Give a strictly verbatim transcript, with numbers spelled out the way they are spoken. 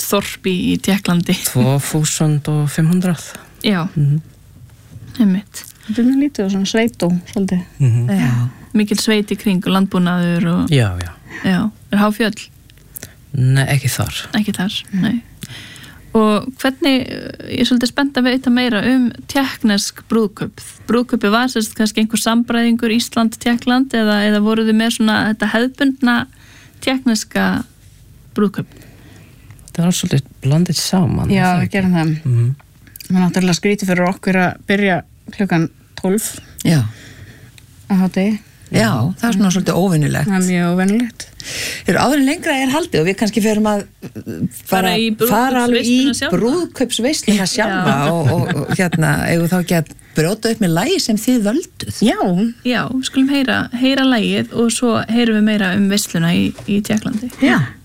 stórt þorp í, í Tékklandi. tvö þúsund fimm hundruð. Já, Mhm. einmitt. Þetta er lítið og svona sveit og svolítið. Mhm. Já. Mikil sveit í kring og landbúnaður og, Já, já. já, er háfjöll? Nei, ekki þar. Ekki þar, nei. Og hvernig, ég er svolítið spennt að veita meira um tékknesk brúðkaup. Brúðkaupi var sérst kannski einhver sambræðingur Ísland-Tékkland eða, eða voruð þið með svona þetta hefðbundna tékkneska brúðkaup? Það var svolítið blandið saman. Já, er það við ekki? gerum það. Mhm. Það er náttúrulega skrítið fyrir okkur að byrja klukkan tólf Já. á hádegi. Já, það er svona svolítið óvinnilegt. Það er mjög óvenjulegt. Þegar áður en lengra er haldið og við kannski ferum að Fara fara, í fara alveg í brúðkaupsveisluna sjálfa. brúðkaupsveisluna sjálfa og, og, og hérna, eigum þá ekki að brjóta upp með lagi sem þið völduð. Já. Já, við skulum heyra, heyra lagið og svo heyrum við meira um veisluna í, í Tékklandi. Já.